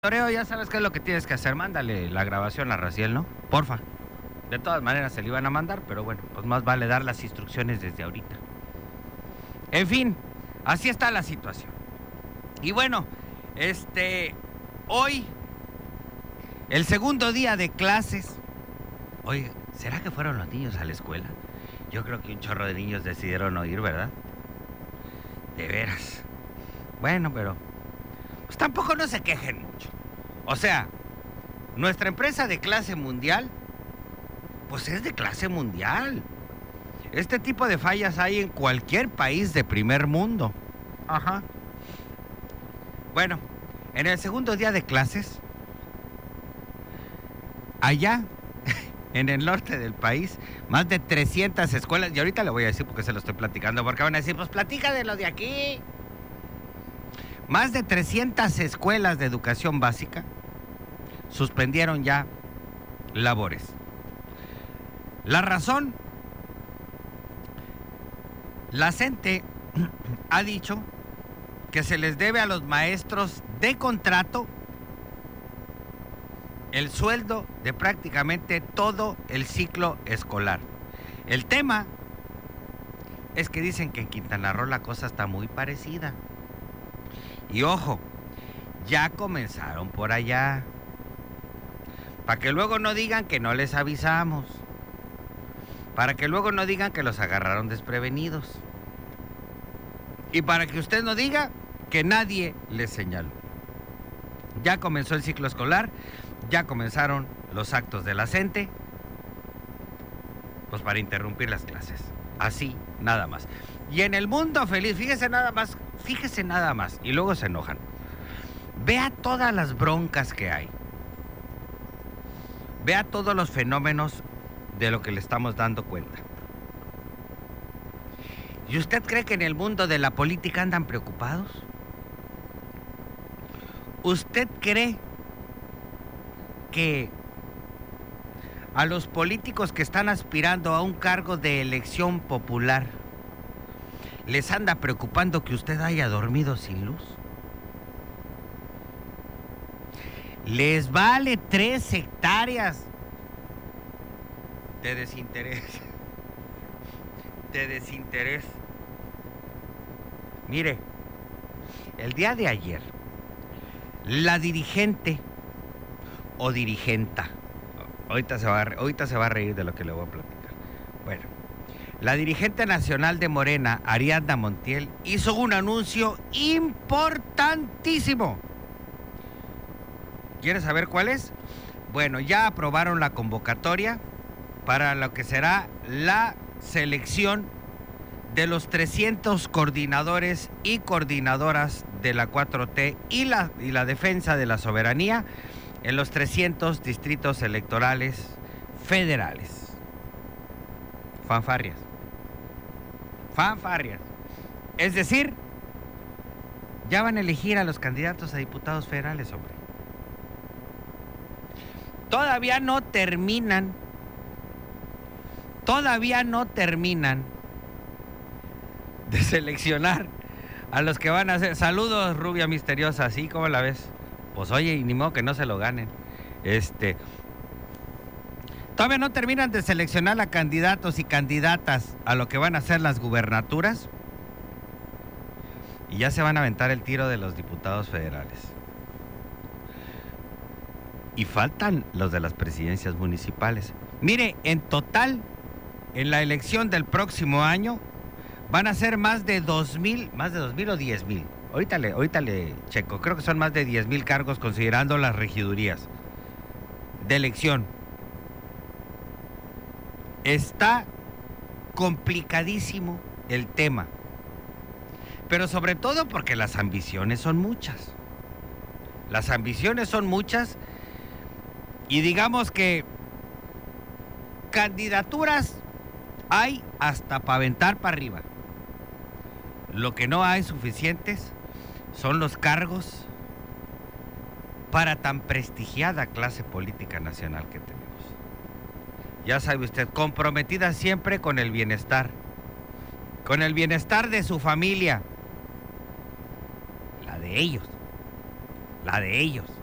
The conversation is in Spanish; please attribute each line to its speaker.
Speaker 1: Toreo, ya sabes qué es lo que tienes que hacer. Mándale la grabación a Raciel, ¿no? Porfa. De todas maneras se le iban a mandar, pero bueno, pues más vale dar las instrucciones desde ahorita. En fin, así está la situación. Y bueno, hoy, el segundo día de clases. Oye, ¿será que fueron los niños a la escuela? Yo creo que un chorro de niños decidieron no ir, ¿verdad? De veras. Bueno, pero pues tampoco no se quejen mucho. O sea, nuestra empresa de clase mundial, pues es de clase mundial. Este tipo de fallas hay en cualquier país de primer mundo. Ajá. Bueno, en el segundo día de clases, allá, en el norte del país, más de 300 escuelas, y ahorita le voy a decir porque se lo estoy platicando, porque van a decir, pues platica de lo de aquí. Más de 300 escuelas de educación básica suspendieron ya labores. La razón, la CENTE ha dicho que se les debe a los maestros de contrato el sueldo de prácticamente todo el ciclo escolar. El tema es que dicen que en Quintana Roo la cosa está muy parecida. Y ojo, ya comenzaron por allá. Para que luego no digan que no les avisamos. Para que luego no digan que los agarraron desprevenidos. Y para que usted no diga que nadie les señaló. Ya comenzó el ciclo escolar, ya comenzaron los actos de la CENTE, pues para interrumpir las clases. Así, nada más. Y en el mundo feliz, fíjese nada más, y luego se enojan. Vea todas las broncas que hay. Vea todos los fenómenos de lo que le estamos dando cuenta. ¿Y usted cree que en el mundo de la política andan preocupados? ¿Usted cree que a los políticos que están aspirando a un cargo de elección popular les anda preocupando que usted haya dormido sin luz? Les vale 3 hectáreas de desinterés. De desinterés. Mire, el día de ayer, la dirigente o dirigenta, ahorita se va a reír de lo que le voy a platicar. Bueno, la dirigente nacional de Morena, Ariadna Montiel, hizo un anuncio importantísimo. ¿Quieres saber cuál es? Bueno, ya aprobaron la convocatoria para lo que será la selección de los 300 coordinadores y coordinadoras de la 4T y la defensa de la soberanía en los 300 distritos electorales federales. Fanfarrias. Es decir, ya van a elegir a los candidatos a diputados federales, hombre. Todavía no terminan de seleccionar a los que van a ser. Saludos, rubia misteriosa, ¿sí? ¿Cómo la ves? Pues oye, y ni modo que no se lo ganen. Todavía no terminan de seleccionar a candidatos y candidatas a lo que van a ser las gubernaturas. Y ya se van a aventar el tiro de los diputados federales. Y faltan los de las presidencias municipales. Mire, en total, en la elección del próximo año, van a ser más de 2,000 o 10,000. Ahorita le checo, creo que son más de 10,000 cargos considerando las regidurías de elección. Está complicadísimo el tema, pero sobre todo porque las ambiciones son muchas. Y digamos que candidaturas hay hasta para aventar para arriba. Lo que no hay suficientes son los cargos para tan prestigiada clase política nacional que tenemos. Ya sabe usted, comprometida siempre con el bienestar de su familia, la de ellos.